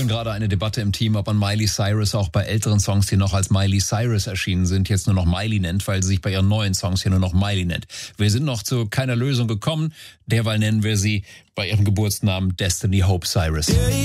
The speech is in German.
führen gerade eine Debatte im Team, ob man Miley Cyrus auch bei älteren Songs, die noch als Miley Cyrus erschienen sind, jetzt nur noch Miley nennt, weil sie sich bei ihren neuen Songs hier nur noch Miley nennt. Wir sind noch zu keiner Lösung gekommen. Derweil nennen wir sie bei ihrem Geburtsnamen Destiny Hope Cyrus.